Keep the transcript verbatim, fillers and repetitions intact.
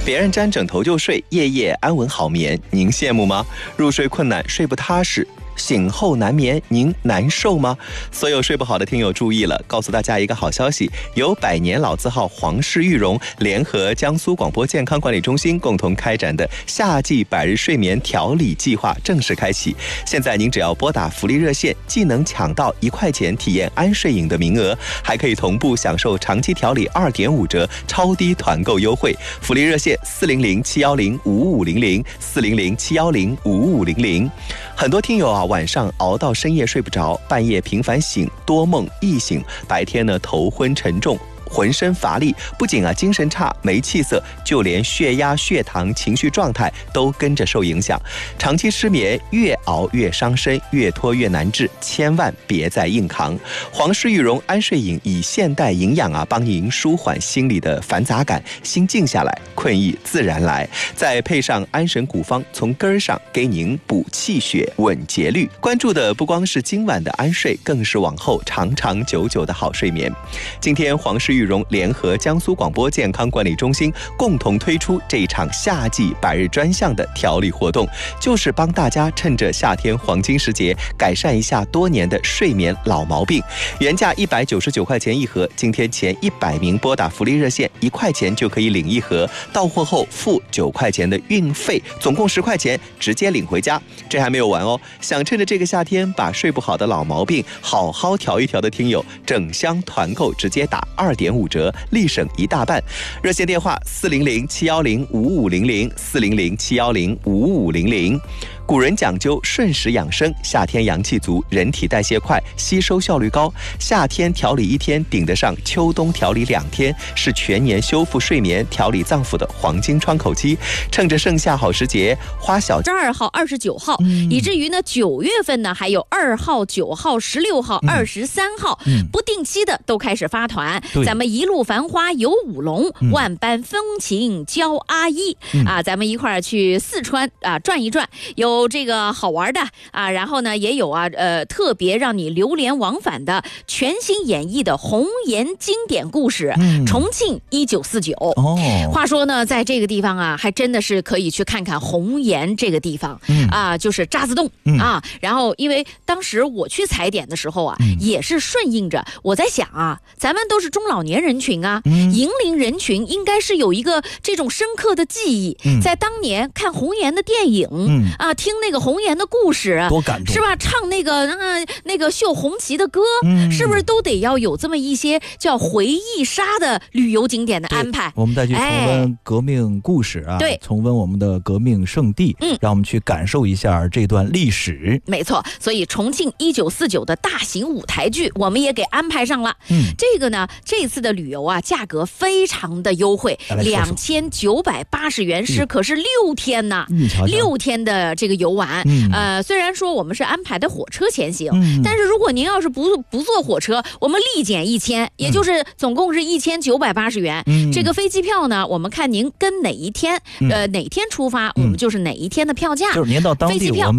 别人沾枕头就睡，夜夜安稳好眠，您羡慕吗？入睡困难，睡不踏实，醒后难眠，您难受吗？所有睡不好的听友注意了，告诉大家一个好消息，由百年老字号皇氏玉荣联合江苏广播健康管理中心共同开展的夏季百日睡眠调理计划正式开启。现在您只要拨打福利热线，既能抢到一块钱体验安睡饮的名额，还可以同步享受长期调理二点五折超低团购优惠。福利热线四零零七幺零五五零零四零零七幺零五五零零。很多听友啊，晚上熬到深夜睡不着，半夜频繁醒，多梦易醒，白天呢头昏沉重，浑身乏力，不仅啊精神差没气色，就连血压、血糖、情绪状态都跟着受影响。长期失眠，越熬越伤身，越拖越难治，千万别再硬扛。皇氏玉荣安睡饮以现代营养啊，帮您舒缓心理的繁杂感，心静下来，困意自然来。再配上安神古方，从根儿上给您补气血、稳节律。关注的不光是今晚的安睡，更是往后长长久久的好睡眠。今天皇氏玉荣联合江苏广播健康管理中心共同推出这一场夏季百日专项的调理活动，就是帮大家趁着夏天黄金时节改善一下多年的睡眠老毛病。原价一百九十九块钱一盒，今天前一百名拨打福利热线一块钱就可以领一盒，到货后付九块钱的运费，总共十块钱直接领回家。这还没有完哦，想趁着这个夏天把睡不好的老毛病好好调一调的听友，整箱团购直接打二点五折，立省一大半。热线电话四零零七幺零五五零零四零零七幺零五五零零。古人讲究顺时养生，夏天阳气足，人体代谢快，吸收效率高，夏天调理一天顶得上秋冬调理两天，是全年修复睡眠、调理脏腑的黄金窗口期。趁着盛夏好时节，花小十二号、二十九号，嗯、以至于呢九月份呢还有二号、九号、十六号、二十三号，嗯、不定期的都开始发团。咱们一路繁花有舞龙，嗯、万般风情教阿姨、嗯、啊，咱们一块儿去四川啊转一转，有这个好玩的啊，然后呢也有啊呃特别让你流连忘返的全新演绎的红颜经典故事，嗯、重庆一九四九。哦，话说呢，在这个地方啊，还真的是可以去看看红颜这个地方，嗯、啊，就是渣滓洞、嗯、啊。然后因为当时我去踩点的时候啊，嗯、也是顺应着我在想啊，咱们都是中老年人群啊，嗯、银龄人群应该是有一个这种深刻的记忆，嗯、在当年看红颜的电影，嗯、啊，听那个红颜的故事， 多感动， 是吧？唱那个啊那个绣红旗的歌，嗯、是不是都得要有这么一些叫回忆杀的旅游景点的安排？ 我们再去重温革命故事啊，对，重温我们的革命圣地，嗯，让我们去感受一下这段历史。 没错，所以重庆一九四九的大型舞台剧，我们也给安排上了。嗯，这个呢，这次的旅游啊，价格非常的优惠，两千九百八十元是，可是六天呐，六天的这个游玩。嗯、呃，虽然说我们是安排的火车前行，嗯、但是如果您要是不不坐火车，我们立减一千，也就是总共是一千九百八十元。嗯、这个飞机票呢，我们看您跟哪一天，嗯、呃哪天出发，嗯、我们就是哪一天的票价。 就是您到当地，飞机票。